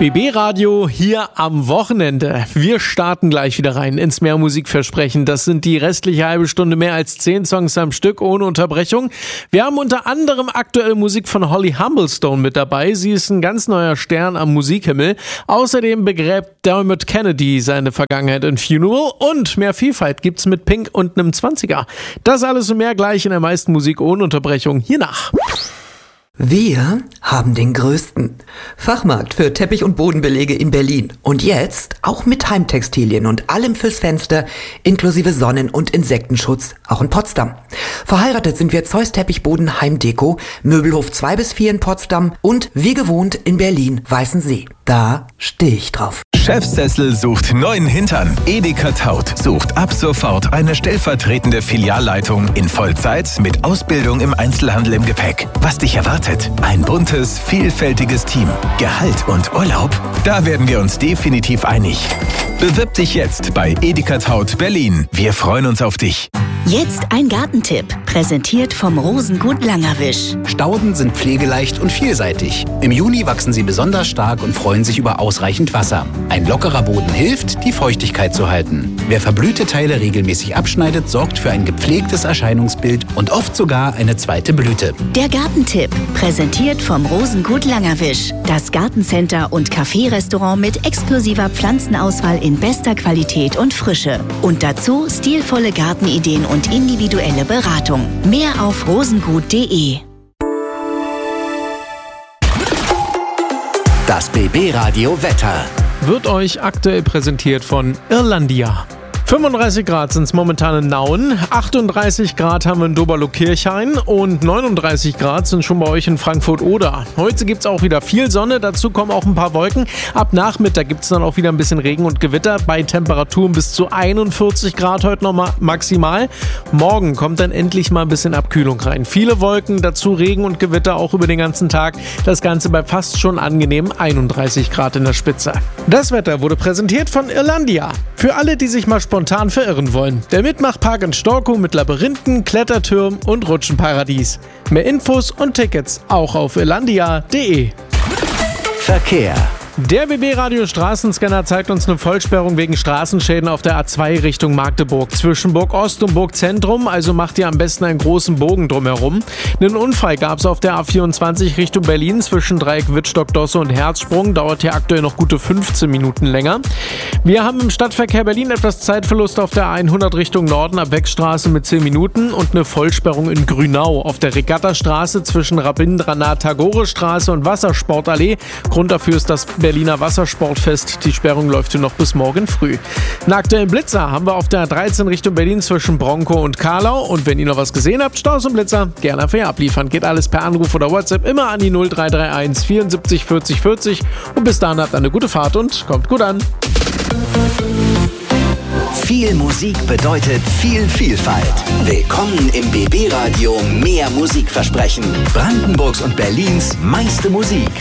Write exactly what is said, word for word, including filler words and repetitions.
B B-Radio hier am Wochenende. Wir starten gleich wieder rein ins Mehrmusikversprechen. Das sind die restliche halbe Stunde, mehr als zehn Songs am Stück ohne Unterbrechung. Wir haben unter anderem aktuelle Musik von Holly Humblestone mit dabei. Sie ist ein ganz neuer Stern am Musikhimmel. Außerdem begräbt Dermot Kennedy seine Vergangenheit in Funeral. Und mehr Vielfalt gibt's mit Pink und einem zwanziger. Das alles und mehr gleich in der meisten Musik ohne Unterbrechung hiernach. Wir haben den größten Fachmarkt für Teppich- und Bodenbelege in Berlin. Und jetzt auch mit Heimtextilien und allem fürs Fenster, inklusive Sonnen- und Insektenschutz, auch in Potsdam. Verheiratet sind wir Zeus Teppichboden Heimdeko, Möbelhof zwei bis vier in Potsdam und wie gewohnt in Berlin Weißensee. Da stehe ich drauf. Chefsessel sucht neuen Hintern. Edeka Taut sucht ab sofort eine stellvertretende Filialleitung in Vollzeit mit Ausbildung im Einzelhandel im Gepäck. Was dich erwartet? Ein buntes, vielfältiges Team. Gehalt und Urlaub? Da werden wir uns definitiv einig. Bewirb dich jetzt bei Edeka Taut Berlin. Wir freuen uns auf dich. Jetzt ein Gartentipp, präsentiert vom Rosengut Langerwisch. Stauden sind pflegeleicht und vielseitig. Im Juni wachsen sie besonders stark und freuen sich über ausreichend Wasser. Ein lockerer Boden hilft, die Feuchtigkeit zu halten. Wer verblühte Teile regelmäßig abschneidet, sorgt für ein gepflegtes Erscheinungsbild und oft sogar eine zweite Blüte. Der Gartentipp, präsentiert vom Rosengut Langerwisch. Das Gartencenter und Café-Restaurant mit exklusiver Pflanzenauswahl in bester Qualität und Frische. Und dazu stilvolle Gartenideen und individuelle Beratung. Mehr auf rosengut punkt de. Das B B-Radio Wetter Wird euch aktuell präsentiert von Irlandia. fünfunddreißig Grad sind es momentan in Nauen, achtunddreißig Grad haben wir in Doberlo-Kirchhain und neununddreißig Grad sind schon bei euch in Frankfurt-Oder. Heute gibt es auch wieder viel Sonne, dazu kommen auch ein paar Wolken. Ab Nachmittag gibt es dann auch wieder ein bisschen Regen und Gewitter bei Temperaturen bis zu einundvierzig Grad heute nochmal maximal. Morgen kommt dann endlich mal ein bisschen Abkühlung rein. Viele Wolken, dazu Regen und Gewitter auch über den ganzen Tag. Das Ganze bei fast schon angenehm einunddreißig Grad in der Spitze. Das Wetter wurde präsentiert von Irlandia. Für alle, die sich mal spontan verirren wollen. Der Mitmachpark in Storkow mit Labyrinthen, Klettertürmen und Rutschenparadies. Mehr Infos und Tickets auch auf irlandia punkt de. Verkehr. Der B B-Radio Straßenscanner zeigt uns eine Vollsperrung wegen Straßenschäden auf der A zwei Richtung Magdeburg. Zwischen Burg Ost und Burg Zentrum, also macht ihr am besten einen großen Bogen drumherum. Einen Unfall gab es auf der A vierundzwanzig Richtung Berlin zwischen Dreieck Wittstock, Dosse und Herzsprung. Dauert hier aktuell noch gute fünfzehn Minuten länger. Wir haben im Stadtverkehr Berlin etwas Zeitverlust auf der A hundert Richtung Norden ab Wegstraße mit zehn Minuten und eine Vollsperrung in Grünau auf der Regattastraße zwischen Rabindranath-Tagore-Straße und Wassersportallee. Grund dafür ist das Berliner Wassersportfest. Die Sperrung läuft hier noch bis morgen früh. Einen aktuellen Blitzer haben wir auf der A dreizehn Richtung Berlin zwischen Bronkow und Karlau. Und wenn ihr noch was gesehen habt, Staus und Blitzer, gerne für ihr abliefern. Geht alles per Anruf oder WhatsApp immer an die null drei drei eins vierundsiebzig vierzig vierzig. Und bis dahin habt eine gute Fahrt und kommt gut an. Viel Musik bedeutet viel Vielfalt. Willkommen im B B-Radio Mehr Musikversprechen. Brandenburgs und Berlins meiste Musik.